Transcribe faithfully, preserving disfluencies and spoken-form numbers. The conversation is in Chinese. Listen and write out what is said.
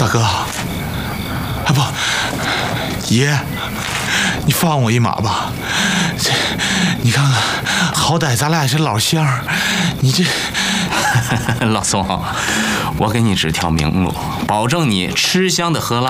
大哥，啊不，爷，你放我一马吧。这，你看看，好歹咱俩也是老乡，你这， 老宋，我给你指条明路，保证你吃香的喝辣